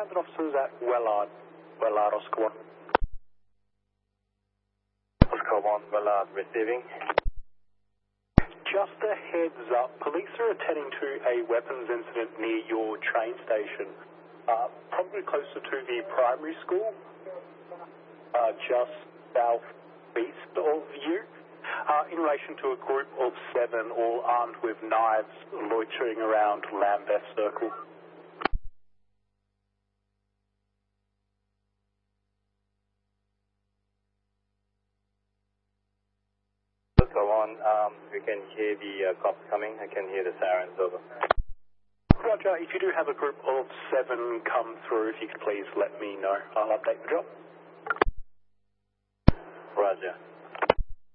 transit officers at Wellard, Oscar 1. Oscar 1, Wellard receiving. Just a heads up, police are attending to a weapons incident near your train station, probably closer to the primary school, just southeast of you, in relation to a group of 7 all armed with knives loitering around Lambeth Circle. Oscar 1, we can hear the cops coming. I can hear the sirens, over. Roger, if you do have a group of 7 come through, if you could please let me know. I'll update the job. Roger.